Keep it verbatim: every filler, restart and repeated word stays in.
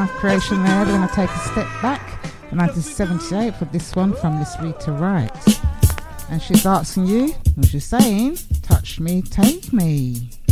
my creation there. We're going to take a step back to nineteen seventy-eight for this one from Miss Rita Wright. And she's asking you, and she's saying, touch me, take me.